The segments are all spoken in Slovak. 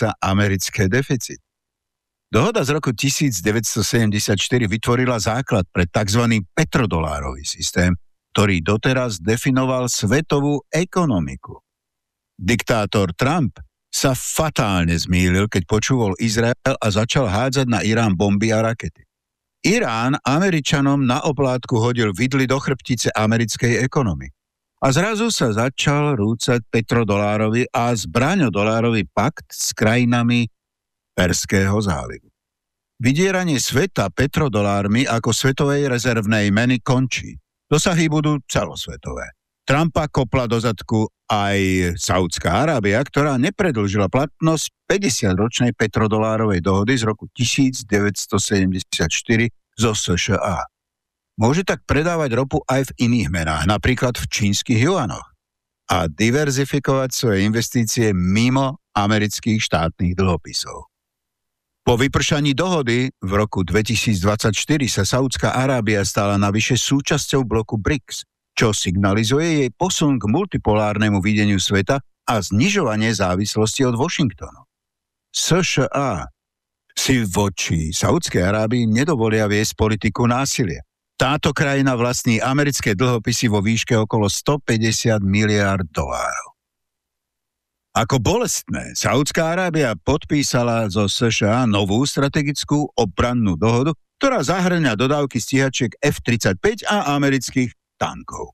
sa americké deficity. Dohoda z roku 1974 vytvorila základ pre tzv. Petrodolárový systém, ktorý doteraz definoval svetovú ekonomiku. Diktátor Trump sa fatálne zmýlil, keď počúval Izrael a začal hádzať na Irán bomby a rakety. Irán Američanom na oplátku hodil vidly do chrbtice americkej ekonomiky. A zrazu sa začal rúcať petrodolárový a zbraňodolárový pakt s krajinami Perského zálivu. Vydieranie sveta petrodolármi ako svetovej rezervnej meny končí. Dosahy budú celosvetové. Trumpa kopla do zadku aj Saudská Arábia, ktorá nepredĺžila platnosť 50-ročnej petrodolárovej dohody z roku 1974 zo SŠA. Môže tak predávať ropu aj v iných menách, napríklad v čínskych juanoch, a diverzifikovať svoje investície mimo amerických štátnych dlhopisov. Po vypršaní dohody v roku 2024 sa Saudská Arábia stala navyše súčasťou bloku BRICS, čo signalizuje jej posun k multipolárnemu videniu sveta a znižovanie závislosti od Washingtonu. SŠA si voči Saudskej Arábii nedovolia viesť politiku násilia. Táto krajina vlastní americké dlhopisy vo výške okolo 150 miliárd dolárov. Ako bolestné, Saudská Arábia podpísala zo SŠA novú strategickú obrannú dohodu, ktorá zahŕňa dodávky stíhačiek F-35 a amerických tankov.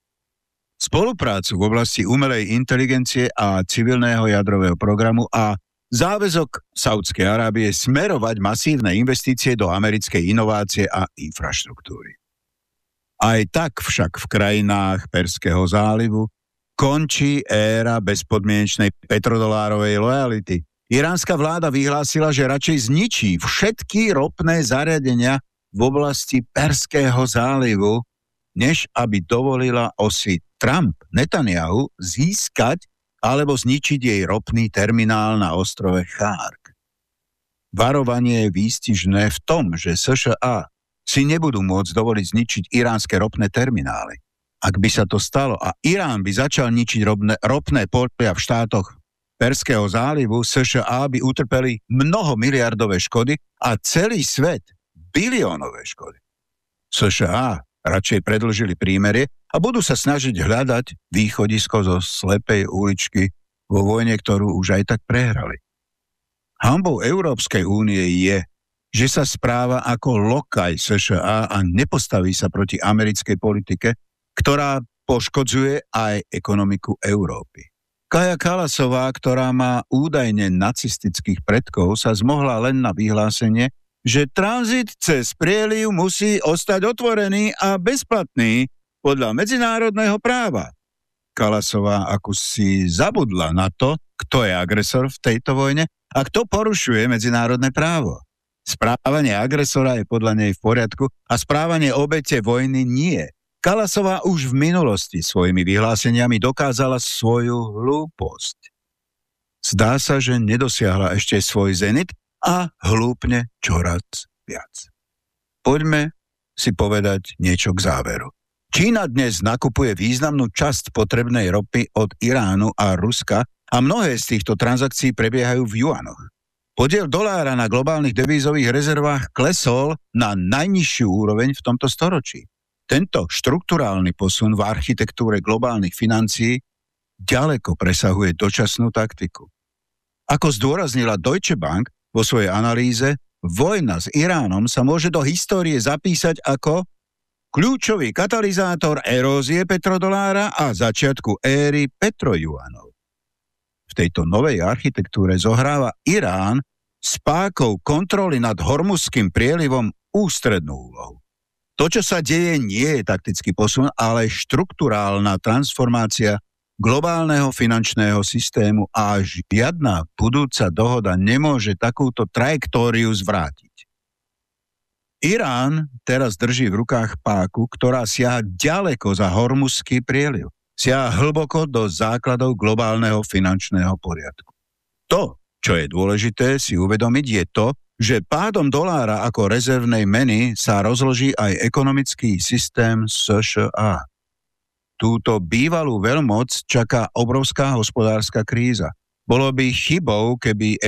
Spoluprácu v oblasti umelej inteligencie a civilného jadrového programu a záväzok Saudskej Arábie smerovať masívne investície do americkej inovácie a infraštruktúry. Aj tak však v krajinách Perského zálivu končí éra bezpodmienečnej petrodolárovej lojality. Iránska vláda vyhlásila, že radšej zničí všetky ropné zariadenia v oblasti Perského zálivu, než aby dovolila osi Trump Netanyahu získať alebo zničiť jej ropný terminál na ostrove Chark. Varovanie je výstižné v tom, že SŠA si nebudú môcť dovoliť zničiť iránske ropné terminály. Ak by sa to stalo a Irán by začal ničiť ropné polia v štátoch Perského zálivu, SŠA by utrpeli mnohomiliardové škody a celý svet biliónové škody. SŠA radšej predĺžili prímerie a budú sa snažiť hľadať východisko zo slepej uličky vo vojne, ktorú už aj tak prehrali. Hanbou Európskej únie je, že sa správa ako lokaj SŠA a nepostaví sa proti americkej politike, ktorá poškodzuje aj ekonomiku Európy. Kaja Kallasová, ktorá má údajne nacistických predkov, sa zmohla len na vyhlásenie, že tranzit cez prieliv musí ostať otvorený a bezplatný podľa medzinárodného práva. Kallasová ako si zabudla na to, kto je agresor v tejto vojne a kto porušuje medzinárodné právo. Správanie agresora je podľa nej v poriadku a správanie obete vojny nie. Kallasová už v minulosti svojimi vyhláseniami dokázala svoju hlúposť. Zdá sa, že nedosiahla ešte svoj zenit a hlúpne čoraz viac. Poďme si povedať niečo k záveru. Čína dnes nakupuje významnú časť potrebnej ropy od Iránu a Ruska a mnohé z týchto transakcií prebiehajú v juanoch. Podiel dolára na globálnych devízových rezervách klesol na najnižšiu úroveň v tomto storočí. Tento štrukturálny posun v architektúre globálnych financií ďaleko presahuje dočasnú taktiku. Ako zdôraznila Deutsche Bank vo svojej analýze, vojna s Iránom sa môže do histórie zapísať ako kľúčový katalizátor erózie petrodolára a začiatku éry petrojuanov. V tejto novej architektúre zohráva Irán s pákou kontroly nad Hormuzským prielivom ústrednú úlohu. To, čo sa deje, nie je taktický posun, ale štrukturálna transformácia globálneho finančného systému a žiadna budúca dohoda nemôže takúto trajektóriu zvrátiť. Irán teraz drží v rukách páku, ktorá siaha ďaleko za Hormuzský prieliv. Siaha hlboko do základov globálneho finančného poriadku. To, čo je dôležité si uvedomiť, je to, že pádom dolára ako rezervnej meny sa rozloží aj ekonomický systém SŠA. Túto bývalú veľmoc čaká obrovská hospodárska kríza. Bolo by chybou, keby